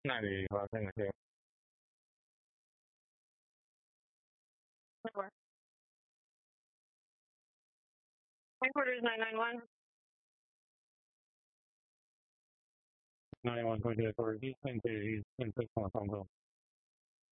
Ninety five percent. Sure. Headquarters 991. 91.2 for East into 6 on phone call.